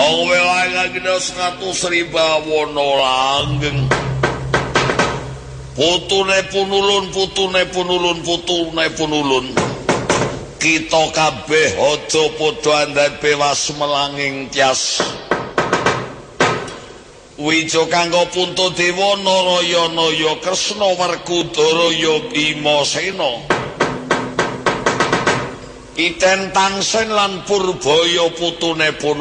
Wewangagna 100.000 langgeng. Putune punulun. Kita kabeh aja padha andhape was melanging tias. Wijo kanggo Puntadewa Narayana ya Kresna Werkudara ya Bimasena. Iten Tangsen lan Purbaya putune